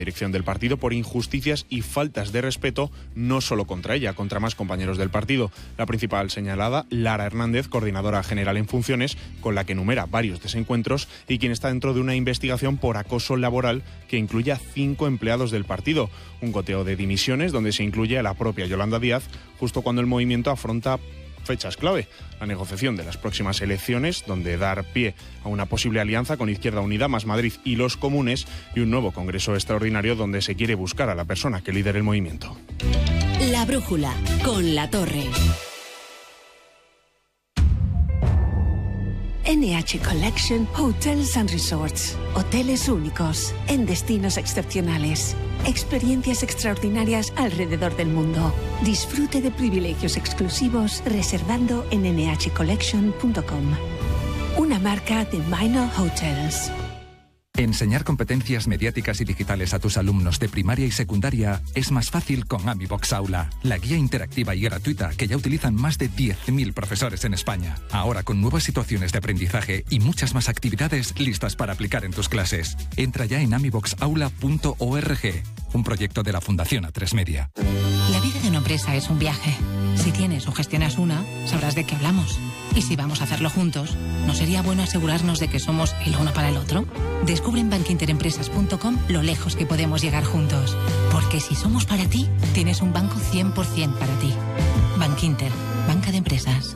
Dirección del partido por injusticias y faltas de respeto, no solo contra ella, contra más compañeros del partido. La principal señalada, Lara Hernández, coordinadora general en funciones, con la que enumera varios desencuentros y quien está dentro de una investigación por acoso laboral que incluye a 5 empleados del partido. Un goteo de dimisiones donde se incluye a la propia Yolanda Díaz, justo cuando el movimiento afronta fechas clave, la negociación de las próximas elecciones, donde dar pie a una posible alianza con Izquierda Unida, Más Madrid y los Comunes, y un nuevo congreso extraordinario donde se quiere buscar a la persona que lidere el movimiento. La brújula, con La Torre. NH Collection Hotels and Resorts. Hoteles únicos, en destinos excepcionales. Experiencias extraordinarias alrededor del mundo. Disfrute de privilegios exclusivos reservando en nhcollection.com. Una marca de Minor Hotels. Enseñar competencias mediáticas y digitales a tus alumnos de primaria y secundaria es más fácil con AmiBox Aula, la guía interactiva y gratuita que ya utilizan más de 10.000 profesores en España. Ahora con nuevas situaciones de aprendizaje y muchas más actividades listas para aplicar en tus clases. Entra ya en amiboxaula.org, un proyecto de la Fundación A3 Media. La vida de una empresa es un viaje. Si tienes o gestionas una, sabrás de qué hablamos. Y si vamos a hacerlo juntos, ¿no sería bueno asegurarnos de que somos el uno para el otro? Descubre en bankinterempresas.com lo lejos que podemos llegar juntos. Porque si somos para ti, tienes un banco 100% para ti. Bankinter, banca de empresas.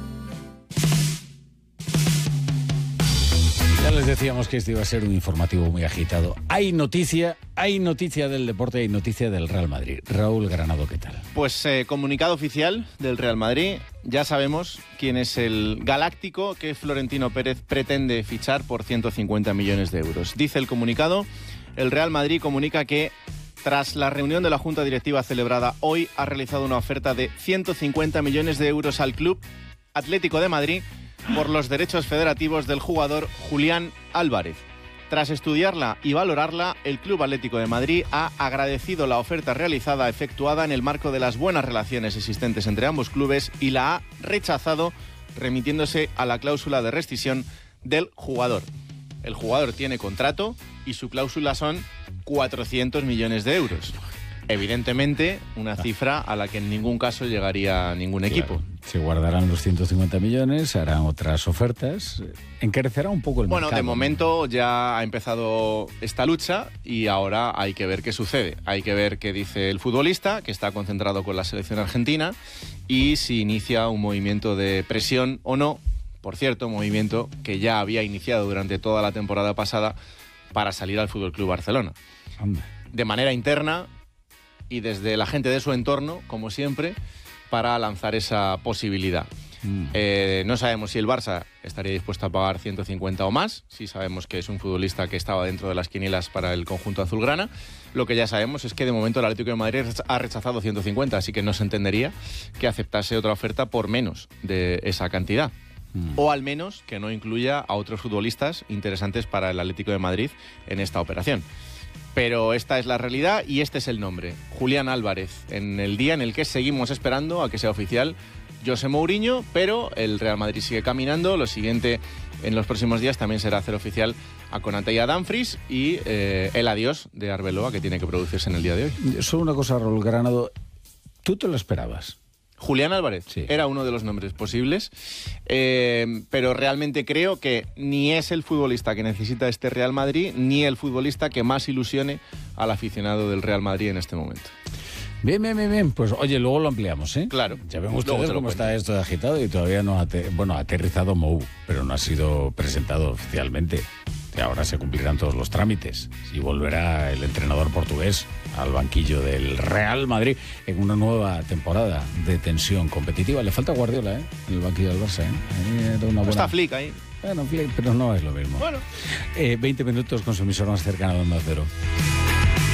Ya les decíamos que este iba a ser un informativo muy agitado. Hay noticia del deporte, hay noticia del Real Madrid. Raúl Granado, ¿qué tal? Pues comunicado oficial del Real Madrid. Ya sabemos quién es el galáctico que Florentino Pérez pretende fichar por 150 millones de euros. Dice el comunicado, el Real Madrid comunica que tras la reunión de la Junta Directiva celebrada hoy ha realizado una oferta de 150 millones de euros al Club Atlético de Madrid por los derechos federativos del jugador Julián Álvarez. Tras estudiarla y valorarla, el Club Atlético de Madrid ha agradecido la oferta realizada efectuada en el marco de las buenas relaciones existentes entre ambos clubes y la ha rechazado remitiéndose a la cláusula de rescisión del jugador. El jugador tiene contrato y su cláusula son 400 millones de euros. Evidentemente, una cifra a la que en ningún caso llegaría ningún equipo. Claro. Se guardarán los 150 millones, harán otras ofertas, encarecerá un poco el mercado. Bueno, de momento ya ha empezado esta lucha y ahora hay que ver qué sucede. Hay que ver qué dice el futbolista, que está concentrado con la selección argentina, y si inicia un movimiento de presión o no. Por cierto, movimiento que ya había iniciado durante toda la temporada pasada para salir al Fútbol Club Barcelona. Anda. De manera interna y desde la gente de su entorno, como siempre, para lanzar esa posibilidad. No sabemos si el Barça estaría dispuesto a pagar 150 o más. Sí sabemos que es un futbolista que estaba dentro de las quinielas para el conjunto azulgrana. Lo que ya sabemos es que de momento el Atlético de Madrid ha rechazado 150, así que no se entendería que aceptase otra oferta por menos de esa cantidad. O al menos que no incluya a otros futbolistas interesantes para el Atlético de Madrid en esta operación. Pero esta es la realidad y este es el nombre, Julián Álvarez, en el día en el que seguimos esperando a que sea oficial José Mourinho, pero el Real Madrid sigue caminando. Lo siguiente en los próximos días también será hacer oficial a Konate y a Dumfries y el adiós de Arbeloa, que tiene que producirse en el día de hoy. Solo una cosa, Raúl Granado, ¿tú te lo esperabas? Julián Álvarez era uno de los nombres posibles, pero realmente creo que ni es el futbolista que necesita este Real Madrid, ni el futbolista que más ilusione al aficionado del Real Madrid en este momento. Bien. Pues oye, luego lo ampliamos, ¿eh? Claro. Ya vemos ustedes cómo está esto de agitado y todavía no ha aterrizado Mou, pero no ha sido presentado oficialmente. Y ahora se cumplirán todos los trámites y volverá el entrenador portugués al banquillo del Real Madrid en una nueva temporada de tensión competitiva. Le falta Guardiola, en el banquillo del Barça, Era una buena... Está Flick ahí. Bueno, Flick, pero no es lo mismo. Bueno. 20 minutos con su emisor más cercano de Onda Cero.